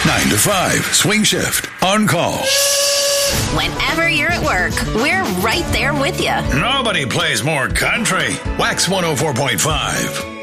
9 to 5, Swing Shift, On Call. Whenever you're at work, we're right there with you. Nobody plays more country. Wax 104.5.